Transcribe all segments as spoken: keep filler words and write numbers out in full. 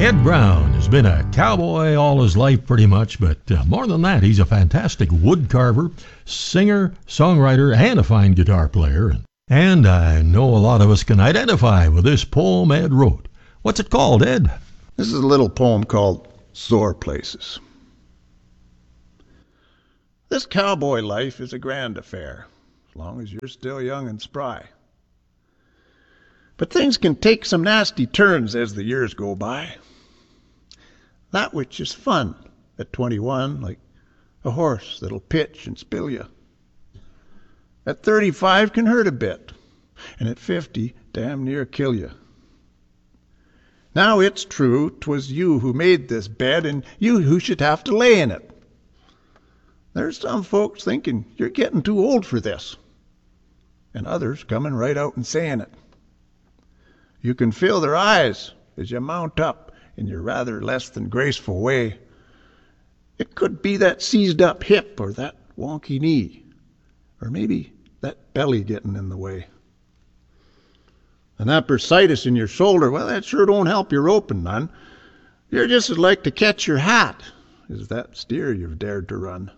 Ed Brown has been a cowboy all his life pretty much, but uh, more than that, he's a fantastic wood carver, singer, songwriter, and a fine guitar player. And I know a lot of us can identify with this poem Ed wrote. What's it called, Ed? This is a little poem called Sore Places. This cowboy life is a grand affair, as long as you're still young and spry. But things can take some nasty turns as the years go by. That which is fun at twenty-one, like a horse that'll pitch and spill you, at thirty-five can hurt a bit, and at fifty damn near kill you. Now it's true 'twas you who made this bed, and you who should have to lay in it. There's some folks thinking you're getting too old for this, and others coming right out and saying it. You can feel their eyes as you mount up in your rather less than graceful way. It could be that seized up hip or that wonky knee, or maybe that belly getting in the way. And that bursitis in your shoulder, well, that sure don't help your roping none. You're just as like to catch your hat as that steer you've dared to run.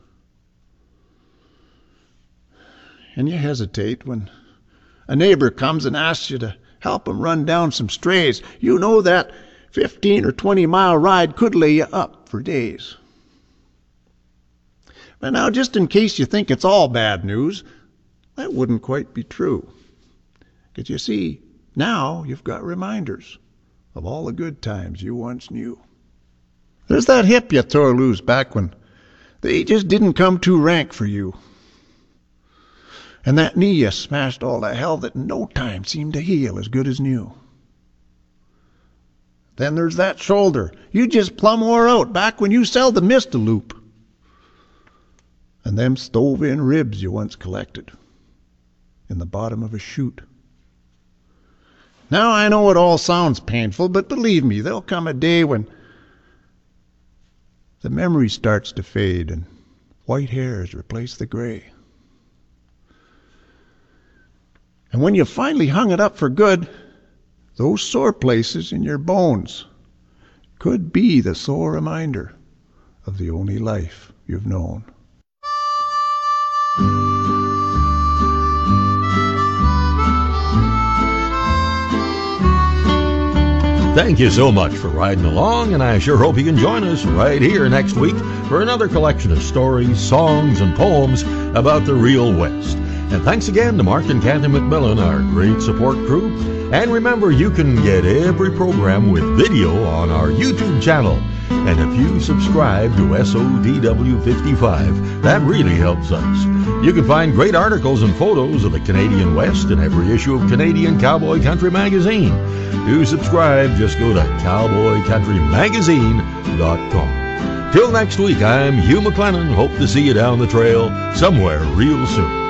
And you hesitate when a neighbor comes and asks you to help him run down some strays. You know that fifteen or twenty mile ride could lay you up for days. But now, just in case you think it's all bad news, that wouldn't quite be true. Because you see, now you've got reminders of all the good times you once knew. There's that hip you tore loose back when they just didn't come too rank for you. And that knee you smashed all the hell that in no time seemed to heal as good as new. Then there's that shoulder you just plumb wore out back when you seldom missed a loop. And them stove-in ribs you once collected in the bottom of a chute. Now I know it all sounds painful, but believe me, there'll come a day when the memory starts to fade and white hairs replace the gray. And when you finally hung it up for good, those sore places in your bones could be the sore reminder of the only life you've known. Thank you so much for riding along, and I sure hope you can join us right here next week for another collection of stories, songs, and poems about the real West. And thanks again to Mark and Kathy McMillan, our great support crew. And remember, you can get every program with video on our YouTube channel. And if you subscribe to S O D W fifty-five, that really helps us. You can find great articles and photos of the Canadian West in every issue of Canadian Cowboy Country Magazine. To subscribe, just go to cowboy country magazine dot com. Till next week, I'm Hugh McLennan. Hope to see you down the trail somewhere real soon.